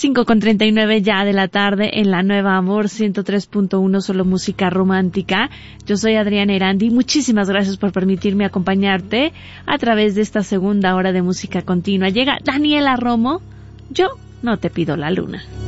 5:39 ya de la tarde en la Nueva Amor 103.1, solo música romántica. Yo soy Adriana Erandi. Muchísimas gracias por permitirme acompañarte a través de esta segunda hora de música continua. Llega Daniela Romo. Yo no te pido la luna.